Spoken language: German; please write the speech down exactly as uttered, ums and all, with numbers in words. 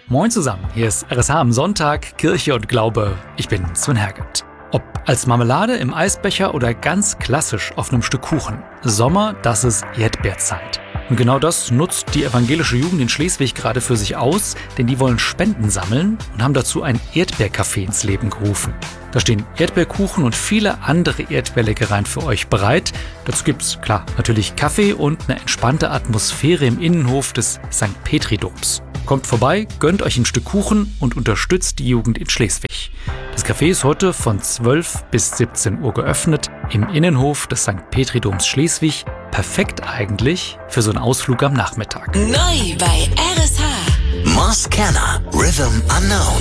Moin zusammen, hier ist R S H am Sonntag, Kirche und Glaube. Ich bin Sven Herget. Ob als Marmelade im Eisbecher oder ganz klassisch auf einem Stück Kuchen. Sommer, das ist Erdbeerzeit. Und genau das nutzt die evangelische Jugend in Schleswig gerade für sich aus, denn die wollen Spenden sammeln und haben dazu ein Erdbeercafé ins Leben gerufen. Da stehen Erdbeerkuchen und viele andere Erdbeerleckereien für euch bereit. Dazu gibt's, klar, natürlich Kaffee und eine entspannte Atmosphäre im Innenhof des Sankt Petri-Doms. Kommt vorbei, gönnt euch ein Stück Kuchen und unterstützt die Jugend in Schleswig. Das Café ist heute von zwölf bis siebzehn Uhr geöffnet im Innenhof des Sankt Petri-Doms Schleswig. Perfekt eigentlich für so einen Ausflug am Nachmittag. Neu bei R S H. Moss Canner, Rhythm Unknown.